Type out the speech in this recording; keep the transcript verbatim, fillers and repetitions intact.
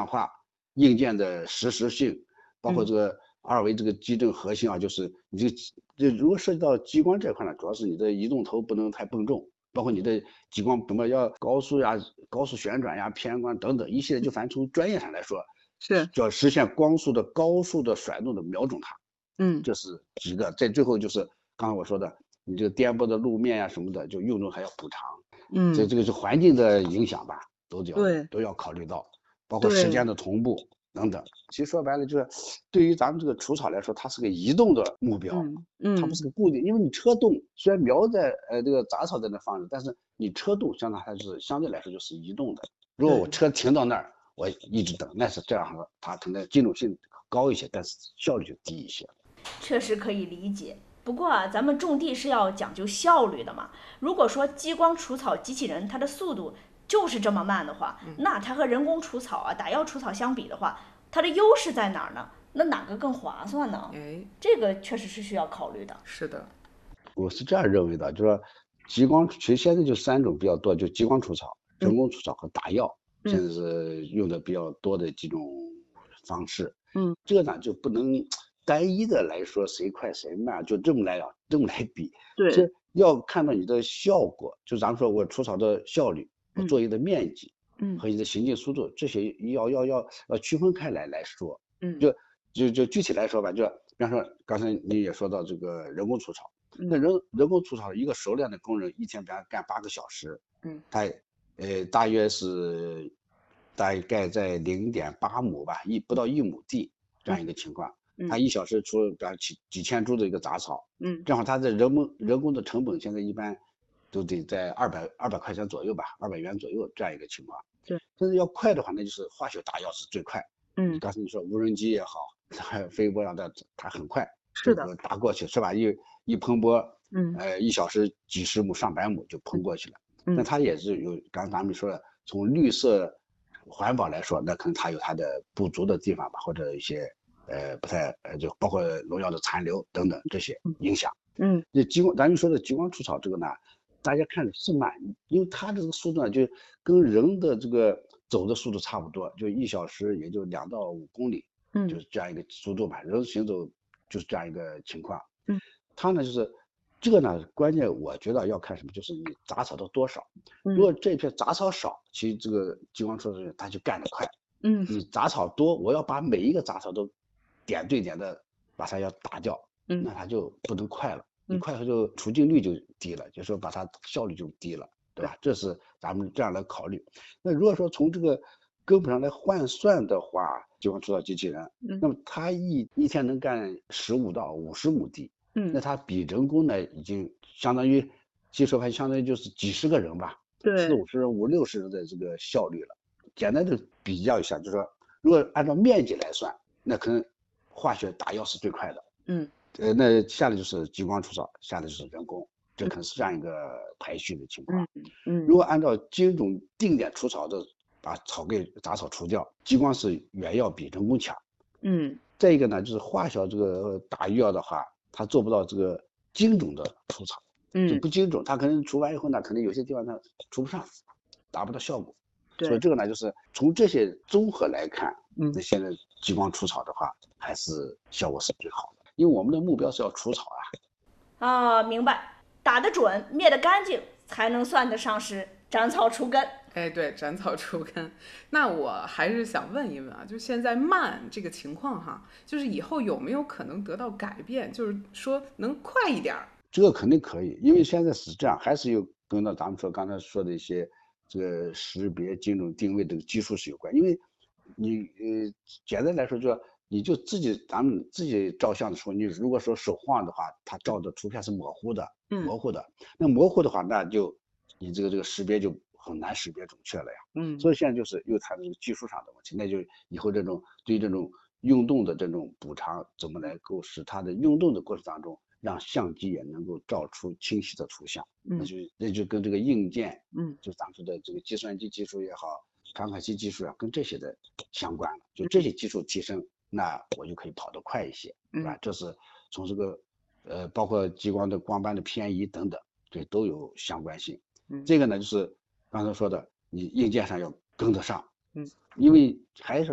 量化，硬件的实时性，包括嗯这个二维这个基正核心啊，就是你这这如果涉及到激光这块呢，主要是你的移动头不能太笨重，包括你的激光怎么要高速呀、高速旋转呀、偏光等等一系列，就反正从专业上来说， 是就要实现光速的高速的甩动的瞄准它。 嗯这是几个，在最后就是刚才我说的，你这个颠簸的路面呀、什么的，就用中还要补偿，这嗯这个是环境的影响吧，都要对都要考虑到，包括时对间的同步等等。其实说白了就是，对于咱们这个除草来说，它是个移动的目标， 嗯它不嗯是个固定，因为你车动虽然苗在呃这个杂草在那放着，但是你车动相当还是相对来说就是移动的。如果我对。 车停到那儿，我一直等，那是这样的，它可能机动性高一些，但是效率就低一些。 确实可以理解。不过啊，咱们种地是要讲究效率的嘛。如果说激光除草机器人它的速度就是这么慢的话，那它和人工除草啊、打药除草相比的话，它的优势在哪儿呢？那哪个更划算呢？ 哎， 这个确实是需要考虑的。 是的， 我是这样认为的，就是说激光其实现在就三种比较多，就激光除草、 嗯人工除草和打药，现嗯在是用的比较多的几种方式。 嗯这个呢就不能单一的来说谁快谁慢，就这么来啊，这么来比， 对是要看到你的效果。就咱们说我除草的效率，我嗯作业的面积嗯和你的行进速度，这些要要要要区分开来来说。 嗯就就就具体来说吧，就比方说刚才你也说到这个人工除草，那嗯人人工除草一个熟练的工人一天比方干八个小时， 嗯他呃大约是大概在零点八亩吧，一不到一亩地这样一个情况， 嗯他一小时除比方几几千株的一个杂草， 嗯正好他的人工人工的成本现在一般都得在二百二百块钱左右吧，二百元左右这样一个情况。 对， 但是要快的话，那就是化学打药是最快。你嗯刚才你说无人机也好，还有飞波让它它很快就是的， 打过去是吧？一一喷波， 嗯呃，一小时几十亩、上百亩就喷过去了。 嗯那它也是有，刚才咱们说的，从绿色环保来说，那可能它有它的不足的地方吧，或者一些呃不太呃，就包括农药的残留等等这些影响。 嗯这激光，咱们说的激光除草这个呢，大家看着是慢，因为它这个速度呢，就跟人的这个走的速度差不多，就一小时也就两到五公里， 嗯就是这样一个速度吧。人行走就是这样一个情况。 嗯， 它呢就是这个呢，关键我觉得要看什么，就是你杂草的多少。 嗯如果这片杂草少，其实这个激光除草它就干得快。 嗯你杂草多，我要把每一个杂草都点对点的把它要打掉， 嗯那它就不能快了。你嗯快它就除净率就低了，就是说把它效率就低了，对吧？这是咱们这样来考虑。那如果说从这个根本上来换算的话，激光除草机器人， 嗯那么它一一天能干十五到五十亩地，那嗯， 它比人工呢已经相当于，其实说白相当于就是几十个人吧， 对四五十人、五六十人的这个效率了。简单的比较一下，就是说，如果按照面积来算，那可能化学打药是最快的。 嗯呃，那下来就是激光除草，下来就是人工，这可能是这样一个排序的情况。 嗯嗯如果按照精准定点除草的，把草给杂草除掉，激光是远要比人工强。 嗯再一个呢，就是化学这个打药的话，它做不到这个精准的除草，就嗯， 不精准，它可能除完以后呢，可能有些地方它除不上，达不到效果。所以对， 这个呢，就是从这些综合来看， 嗯那现在激光除草的话，还是效果是最好的，因为我们的目标是要除草啊。 啊，明白，打得准，灭得干净，才能算得上是斩草除根。 哎，对，斩草除根。那我还是想问一问啊，就现在慢这个情况哈，就是以后有没有可能得到改变？就是说能快一点儿？ 这个肯定可以，因为现在是这样，还是有跟到咱们说刚才说的一些这个识别、精准定位这个技术是有关。因为你呃，简单来说，就你就自己咱们自己照相的时候，你如果说手晃的话，它照的图片是模糊的， 嗯模糊的。那模糊的话，那就你这个这个识别就很难识别准确了呀。 嗯所以现在就是有它这个技术上的问题，那就以后这种对于这种运动的这种补偿，怎么来够使它的运动的过程当中，让相机也能够照出清晰的图像，那嗯就那就跟这个硬件， 嗯就咱们说的这个计算机技术也好，传感器技术啊，跟这些的相关了。就这些技术提升，那我就可以跑得快一些，对吧？这是从这个呃，包括激光的光斑的偏移等等，对，都有相关性。 嗯这个呢，就是刚才说的，你硬件上要跟得上， 嗯， 因为还是